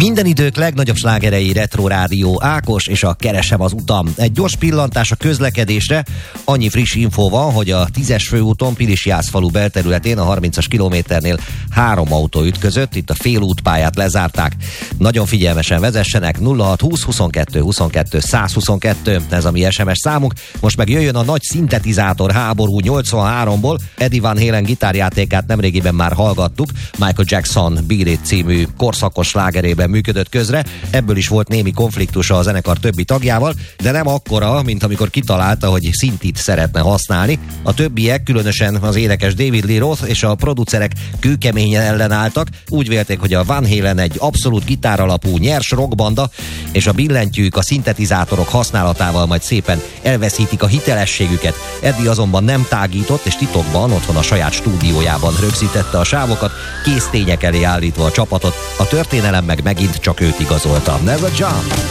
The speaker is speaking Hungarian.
Minden idők legnagyobb slágerei Retro Rádió, Ákos és a Keresem az utam. Egy gyors pillantás a közlekedésre. Annyi friss infó van, hogy a 10-es főúton Pilisjászfalu belterületén a 30-as kilométernél 3 autó ütközött, itt a félútpályát lezárták. Nagyon figyelmesen vezessenek, 0620 22 22 122, ez a mi SMS számunk. Most meg jöjjön a nagy szintetizátor háború 83-ból. Eddie Van Halen gitárjátékát nemrégiben már hallgattuk, Michael Jackson Beat It című korszakos slágerében működött közre, ebből is volt némi konfliktusa a zenekar többi tagjával, de nem akkora, mint amikor kitalálta, hogy szintit szeretne használni. A többiek, különösen az énekes David Lee Roth és a producerek kőkeményen ellenálltak, úgy vélték, hogy a Van Halen egy abszolút gitáralapú nyers rockbanda, és a billentyűk a szintetizátorok használatával majd szépen elveszítik a hitelességüket. Eddie azonban nem tágított, és titokban otthon a saját stúdiójában rögzítette a sávokat, kész tények elé állítva a csapatot, a történelem meg megint csak őt igazolta. Never Jump!